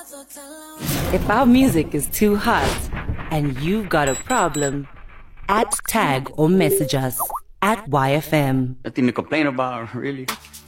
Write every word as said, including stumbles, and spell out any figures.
If our music is too hot and you've got a problem, at tag or message us at Y F M. Nothing to complain about, really.